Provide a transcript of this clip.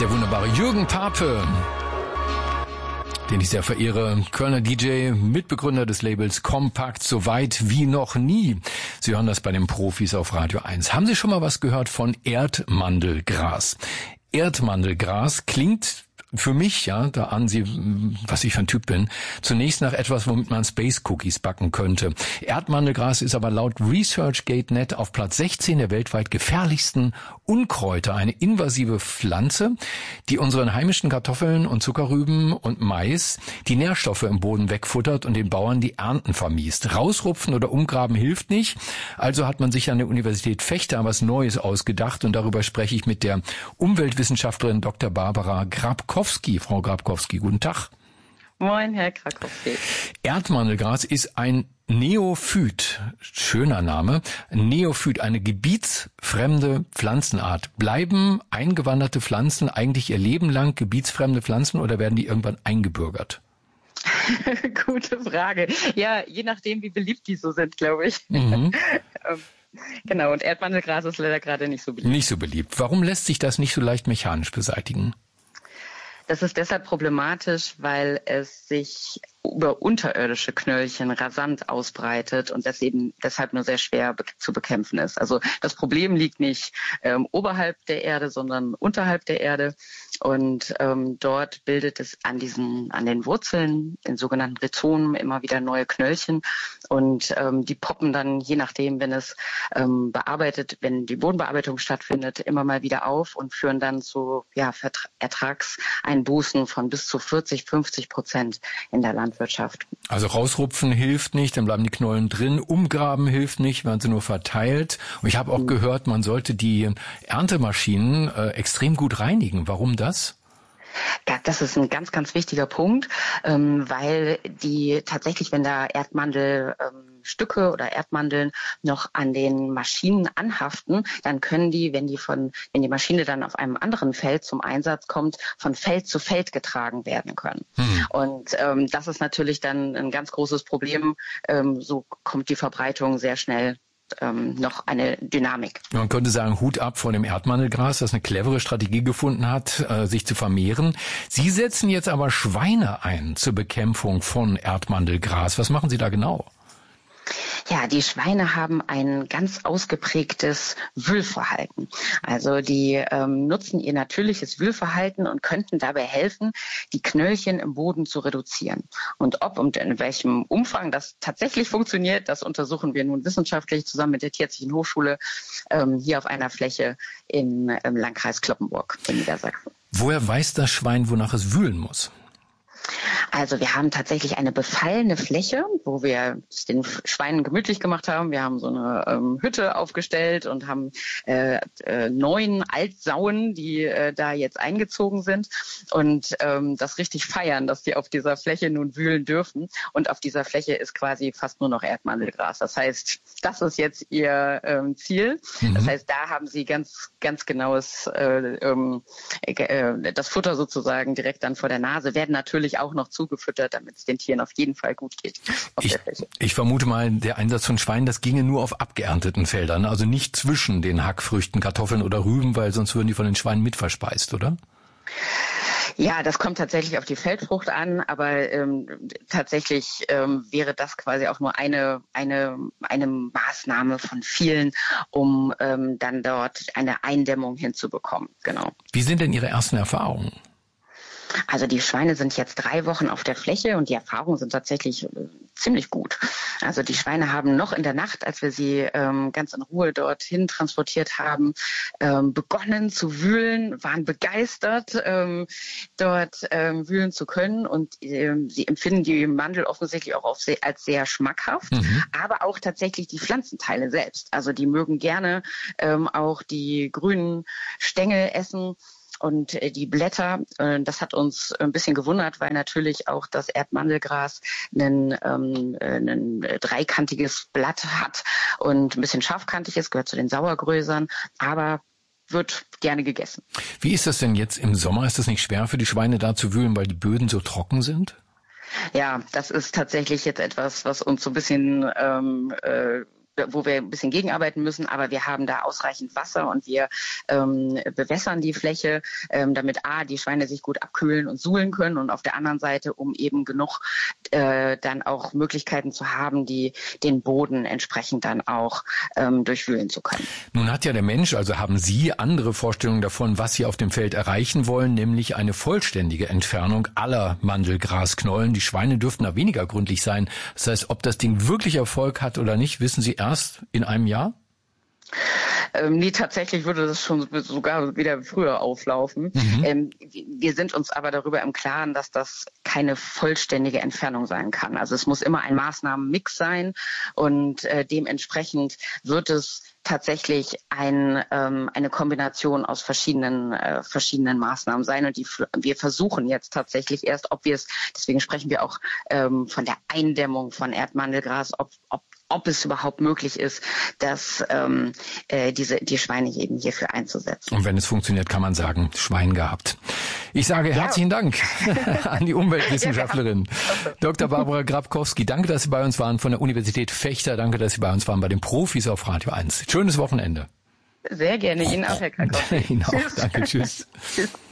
Der wunderbare Jürgen Pape, den ich sehr verehre, Kölner DJ, Mitbegründer des Labels Kompakt, so weit wie noch nie. Sie hören das bei den Profis auf Radio 1. Haben Sie schon mal was gehört von Erdmandelgras? Erdmandelgras klingt für mich, ja, da ahnen Sie, was ich für ein Typ bin, zunächst nach etwas, womit man Space Cookies backen könnte. Erdmandelgras ist aber laut ResearchGate.net auf Platz 16 der weltweit gefährlichsten Unkräuter, eine invasive Pflanze, die unseren heimischen Kartoffeln und Zuckerrüben und Mais die Nährstoffe im Boden wegfuttert und den Bauern die Ernten vermiest. Rausrupfen oder umgraben hilft nicht, also hat man sich an der Universität Vechta was Neues ausgedacht und darüber spreche ich mit der Umweltwissenschaftlerin Dr. Barbara Grabkowski. Frau Grabkowski, guten Tag. Moin, Herr Grabkowski. Erdmandelgras ist ein Neophyt, schöner Name, Neophyt, eine gebietsfremde Pflanzenart. Bleiben eingewanderte Pflanzen eigentlich ihr Leben lang gebietsfremde Pflanzen oder werden die irgendwann eingebürgert? Gute Frage. Ja, je nachdem, wie beliebt die so sind, glaube ich. Mhm. Genau, und Erdmandelgras ist leider gerade nicht so beliebt. Nicht so beliebt. Warum lässt sich das nicht so leicht mechanisch beseitigen? Das ist deshalb problematisch, weil es sich über unterirdische Knöllchen rasant ausbreitet und das eben deshalb nur sehr schwer zu bekämpfen ist. Also das Problem liegt nicht oberhalb der Erde, sondern unterhalb der Erde. Und dort bildet es an den Wurzeln, in sogenannten Rhizomen, immer wieder neue Knöllchen. Und die poppen dann, je nachdem, wenn es wenn die Bodenbearbeitung stattfindet, immer mal wieder auf und führen dann zu Ertragseinbußen von bis zu 40-50% in der Landwirtschaft. Also rausrupfen hilft nicht, dann bleiben die Knollen drin. Umgraben hilft nicht, werden sie nur verteilt. Und ich habe auch gehört, man sollte die Erntemaschinen extrem gut reinigen. Warum das? Ja, das ist ein ganz, ganz wichtiger Punkt, weil die tatsächlich, wenn da Erdmandelstücke oder Erdmandeln noch an den Maschinen anhaften, dann können die, wenn die Maschine dann auf einem anderen Feld zum Einsatz kommt, von Feld zu Feld getragen werden können. Und das ist natürlich dann ein ganz großes Problem. So kommt die Verbreitung sehr schnell noch eine Dynamik. Man könnte sagen, Hut ab vor dem Erdmandelgras, das eine clevere Strategie gefunden hat, sich zu vermehren. Sie setzen jetzt aber Schweine ein zur Bekämpfung von Erdmandelgras. Was machen Sie da genau? Ja, die Schweine haben ein ganz ausgeprägtes Wühlverhalten. Also die nutzen ihr natürliches Wühlverhalten und könnten dabei helfen, die Knöllchen im Boden zu reduzieren. Und ob und in welchem Umfang das tatsächlich funktioniert, das untersuchen wir nun wissenschaftlich zusammen mit der Tierärztlichen Hochschule hier auf einer Fläche im Landkreis Cloppenburg in Niedersachsen. Woher weiß das Schwein, wonach es wühlen muss? Also wir haben tatsächlich eine befallene Fläche, wo wir es den Schweinen gemütlich gemacht haben. Wir haben so eine Hütte aufgestellt und haben 9 Altsauen, die da jetzt eingezogen sind und das richtig feiern, dass die auf dieser Fläche nun wühlen dürfen. Und auf dieser Fläche ist quasi fast nur noch Erdmandelgras. Das heißt, das ist jetzt ihr Ziel. Das heißt, da haben sie ganz, ganz genaues das Futter sozusagen direkt dann vor der Nase, werden natürlich auch noch zugefüttert, damit es den Tieren auf jeden Fall gut geht auf der Fläche. Ich vermute mal, der Einsatz von Schweinen, das ginge nur auf abgeernteten Feldern, also nicht zwischen den Hackfrüchten, Kartoffeln oder Rüben, weil sonst würden die von den Schweinen mitverspeist, oder? Ja, das kommt tatsächlich auf die Feldfrucht an, aber tatsächlich wäre das quasi auch nur eine Maßnahme von vielen, um dann dort eine Eindämmung hinzubekommen. Genau. Wie sind denn Ihre ersten Erfahrungen? Also die Schweine sind jetzt 3 Wochen auf der Fläche und die Erfahrungen sind tatsächlich ziemlich gut. Also die Schweine haben noch in der Nacht, als wir sie ganz in Ruhe dorthin transportiert haben, begonnen zu wühlen, waren begeistert, dort wühlen zu können und sie empfinden die Mandel offensichtlich auch als sehr schmackhaft, aber auch tatsächlich die Pflanzenteile selbst. Also die mögen gerne auch die grünen Stängel essen. Und die Blätter, das hat uns ein bisschen gewundert, weil natürlich auch das Erdmandelgras ein dreikantiges Blatt hat und ein bisschen scharfkantig ist, gehört zu den Sauergrösern, aber wird gerne gegessen. Wie ist das denn jetzt im Sommer? Ist das nicht schwer für die Schweine da zu wühlen, weil die Böden so trocken sind? Ja, das ist tatsächlich jetzt etwas, was uns so ein bisschen wo wir ein bisschen gegenarbeiten müssen, aber wir haben da ausreichend Wasser und wir bewässern die Fläche, damit die Schweine sich gut abkühlen und suhlen können und auf der anderen Seite, um eben genug dann auch Möglichkeiten zu haben, die den Boden entsprechend dann auch durchwühlen zu können. Nun hat ja der Mensch, also haben Sie andere Vorstellungen davon, was Sie auf dem Feld erreichen wollen, nämlich eine vollständige Entfernung aller Mandelgrasknollen. Die Schweine dürften da weniger gründlich sein. Das heißt, ob das Ding wirklich Erfolg hat oder nicht, wissen Sie erst in einem Jahr? Nee, tatsächlich würde das schon sogar wieder früher auflaufen. Wir sind uns aber darüber im Klaren, dass das keine vollständige Entfernung sein kann. Also es muss immer ein Maßnahmenmix sein und dementsprechend wird es tatsächlich eine Kombination aus verschiedenen Maßnahmen sein. Und wir versuchen jetzt tatsächlich erst, deswegen sprechen wir auch von der Eindämmung von Erdmandelgras, ob es überhaupt möglich ist, dass die Schweine eben hierfür einzusetzen. Und wenn es funktioniert, kann man sagen, Schwein gehabt. Ich sage herzlichen Dank an die Umweltwissenschaftlerin Dr. Barbara Grabkowski. Danke, dass Sie bei uns waren von der Universität Vechta. Danke, dass Sie bei uns waren bei den Profis auf Radio 1. Schönes Wochenende. Sehr gerne. Ihnen auch, Herr Krakowski. Ihnen auch. Danke. Tschüss. Tschüss.